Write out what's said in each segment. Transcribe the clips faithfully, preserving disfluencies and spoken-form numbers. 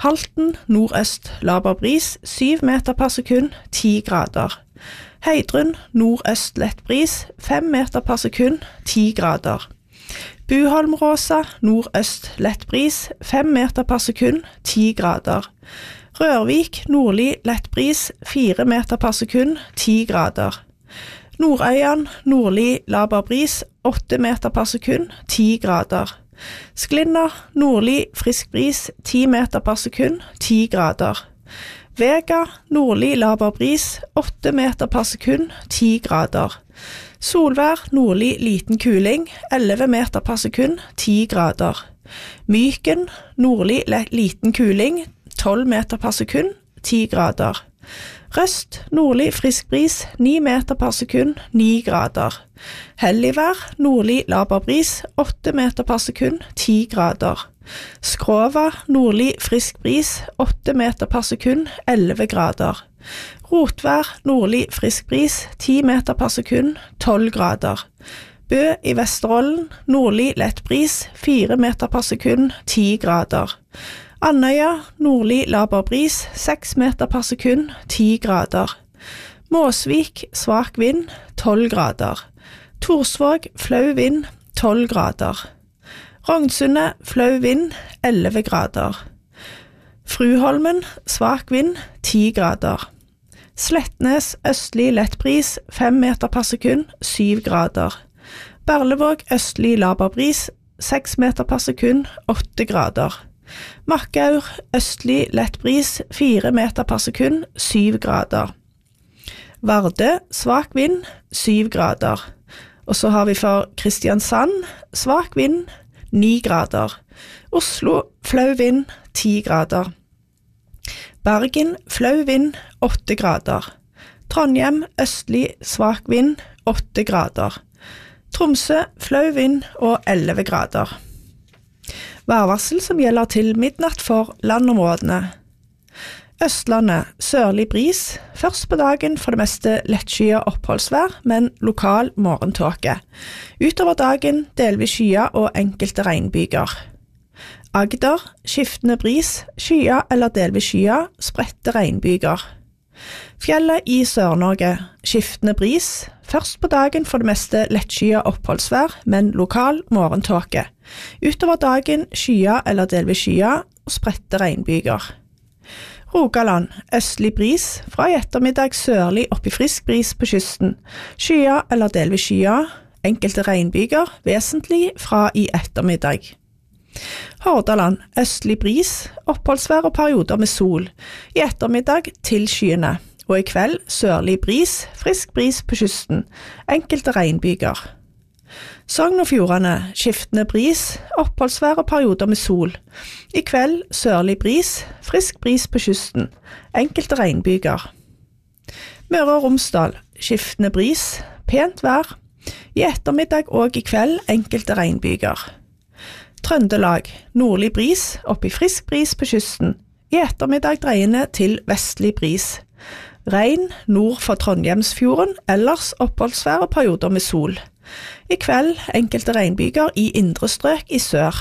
Halten, nordøst, laber bris, syv meter per sekund, ti grader. Heidrun, nordøst, lett bris, fem meter per sekund, ti grader. Buholmråsa, nordøst, lett bris, fem meter per sekund, ti grader. Rørvik, nordlig, lett bris, fire meter per sekund, ti grader. Nordøyan, nordlig, laber bris, åtte meter per sekund, ti grader. Sklinna, nordlig, frisk bris, ti meter per sekund, ti grader. Vega, nordlig, laber bris, åtte meter per sekund, ti grader. Solvær, nordlig, liten kuling, elleve meter per sekund, ti grader. Myken, nordlig, liten kuling, tolv meter per sekund, ti grader. Røst, nordlig, frisk bris, ni meter per sekund, ni grader. Helligvær, nordlig, laber bris, åtte meter per sekund, ti grader. Skrova, nordlig, frisk bris, åtte meter per sekund, elleve grader. Rotvær, nordlig, frisk bris, ti meter per sekund, tolv grader. Bø i Vesterålen, nordlig, lett bris, fire meter per sekund, ti grader. Andøya, nordlig, laber bris, seks meter per sekund, ti grader. Måsvik, svak vind, tolv grader. Torsvåg, flau vind, tolv grader. Rognsundet, flau vind, elleve grader. Fruholmen, svak vind, ti grader. Slettnes, østlig, lett bris, fem meter per sekund, syv grader. Berlevåg, østlig, laber bris, seks meter per sekund, åtte grader. Makkaur, østlig, lett bris, fire meter per sekund, syv grader. Vardø, svak vind, syv grader. Og så har vi for Kristiansand, svak vind, ni grader. Oslo, flau vind, ti grader. Bergen, flau vind, åtte grader. Trondheim, østlig, svak vind, åtte grader. Tromsø, flau vind og elleve grader. Værvarsel som gjelder til midnatt for landområdene. Østlandet, sørlig bris, først på dagen for det meste lettskyet oppholdsvær, men lokal morgentåke. Utover dagen delvis skyet og enkelte regnbyger. Agder, skiftende bris, skyet eller delvis skyet, spredte regnbyger. Fjellet i Sør-Norge, skiftende bris, først på dagen for det meste lettskyet oppholdsvær, men lokal morgentåke. Utover dagen skyet eller delvis skyet og spredte regnbyger. Rogaland, østlig bris, fra i ettermiddag sørlig opp i frisk bris på kysten. Skyet eller delvis skyet, enkelte regnbyger, vesentlig fra i ettermiddag. Hordaland, østlig bris, oppholdsvær og perioder med sol. I ettermiddag til skyene, og i kveld sørlig bris, frisk bris på kysten. Enkelte regnbyger. Sogn og Fjordane, skiftende bris, oppholdsvær og perioder med sol. I kveld sørlig bris, frisk bris på kysten. Enkelte regnbyger. Møre og Romsdal, skiftende bris, pent vær. I ettermiddag og i kveld enkelte regnbyger. Trøndelag, nordlig bris, opp i frisk bris på kysten. I ettermiddag dreiende til vestlig bris. Regn nord for Trondheimsfjorden, ellers oppholdsvær og perioder med sol. I kveld enkelte regnbyger i indre strøk i sør.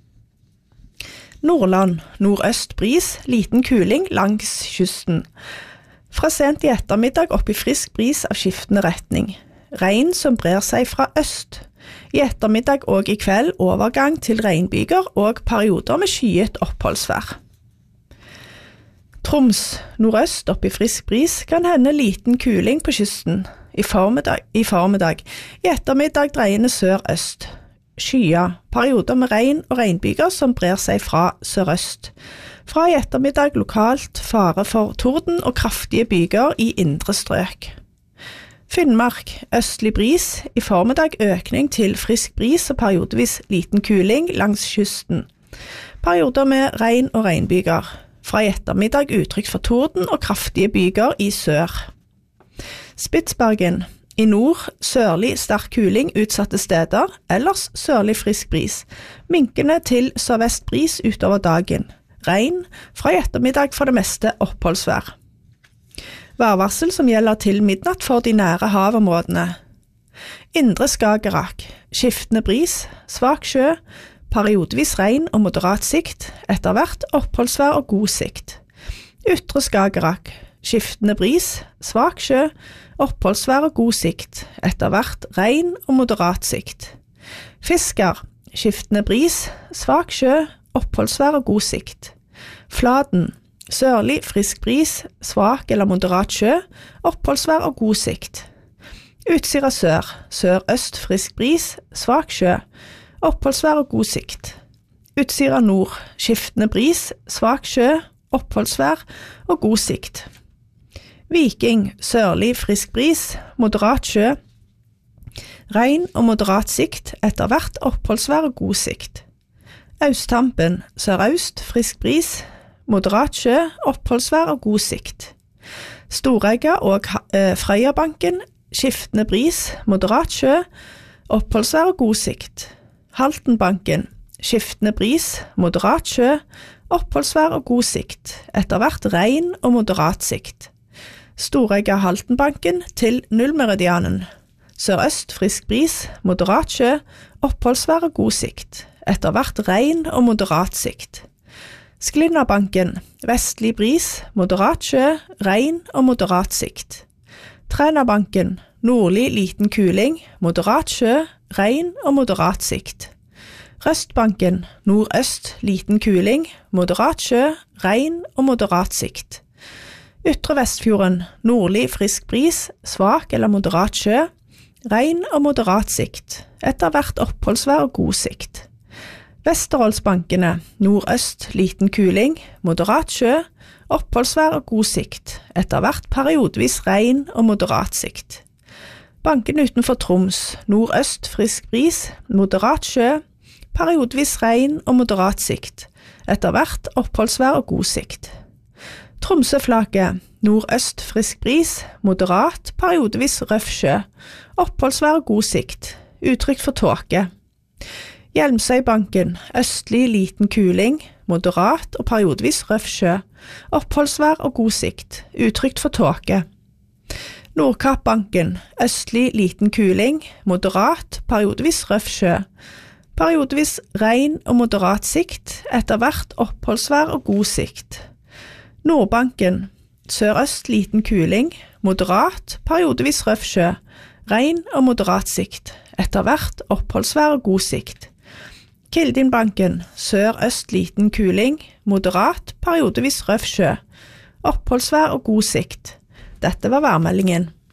Nordland, nordøst bris, liten kuling langs kysten. Fra sent i ettermiddag opp i frisk bris av skiftende retning. Regn som brer seg fra øst. I ettermiddag og i kveld overgang til regnbyger og perioder med skyet oppholdsvær. Troms, nordøst opp i frisk bris, kan hende liten kuling på kysten. I formiddag, i formiddag, i ettermiddag dreiende sør-øst. Skya, perioder med regn og regnbyger som brer seg fra sørøst. Fra i ettermiddag lokalt fare for torden og kraftige byger i indre strøk. Finnmark, østlig bris, i formiddag økning til frisk bris og periodevis liten kuling langs kysten. Perioder med regn og regnbyger. Fra i ettermiddag uttrykk for torden og kraftige byger i sør. Spitsbergen, i nord sørlig sterk kuling utsatte steder, ellers sørlig frisk bris. Minkende til sørvest bris utover dagen. Regn, fra i ettermiddag for det meste oppholdsvær. Værvarsel som gjelder til midnatt for de nære havområdene. Indre Skagerrak, skiftende bris, svak sjø, periodevis regn og moderat sikt, etter hvert oppholdsvær og god sikt. Ytre Skagerrak, skiftende bris, svak sjø, oppholdsvær og god sikt, etter hvert regn og moderat sikt. Fisker, skiftende bris, svak sjø, oppholdsvær og god sikt. Fladen, sørlig frisk bris, svak eller moderat sjø, oppholdsvær og god sikt. Utsira sør, sør-øst frisk bris, svak sjø, oppholdsvær og god sikt. Utsira nord, skiftende bris, svak sjø, oppholdsvær og god sikt. Viking, sørlig frisk bris, moderat sjø, regn og moderat sikt, etter hvert oppholdsvær og god sikt. Austtampen, sørøst, frisk bris, moderat sjø, oppholdsvær og god sikt. Storegga og eh, Frøyabanken, skiftende bris, moderat sjø, oppholdsvær og god sikt. Haltenbanken, skiftende bris, moderat sjø, oppholdsvær og god sikt, etter hvert regn og moderat sikt. Storegga Haltenbanken til nullmeridianen. Sørøst frisk bris, moderat sjø, oppholdsvær og god sikt, etter hvert regn og moderat sikt. Sklinnabanken, vestlig bris, moderat sjø, regn og moderat sikt. Trænabanken, nordlig liten kuling, moderat sjø, regn og moderat sikt. Røstbanken, nordøst liten kuling, moderat sjø, regn og moderat sikt. Ytre Vestfjorden, nordlig frisk bris, svak eller moderat sjø, regn og moderat sikt, etter hvert oppholdsvær og god sikt. Vesterålsbankene, nordøst liten kuling, moderat sjø, oppholdsvær og god sikt, etter hvert periodevis regn og moderat sikt. Banken utenfor Troms, nordøst frisk bris, moderat sjø, periodevis regn og moderat sikt, etter hvert oppholdsvær og god sikt. Tromsøflaket, nordøst frisk bris, moderat, periodevis røff sjø, oppholdsvær og god sikt, utrygt for tåke. Hjelmsøybanken, østlig liten kuling, moderat og periodevis røff sjø, oppholdsvær og god sikt, utrygt for tåke. Nordkappbanken, østlig liten kuling, moderat, periodevis røff sjø, periodevis regn og moderat sikt, etter hvert oppholdsvær og god sikt. Nordbanken, sørøst liten kuling, moderat, periodevis røff sjø, regn og moderat sikt, etter hvert oppholdsvær og god sikt. Kildinbanken, sørøst liten kuling, moderat, periodevis røff sjø, oppholdsvær og god sikt. Dette var værmeldingen.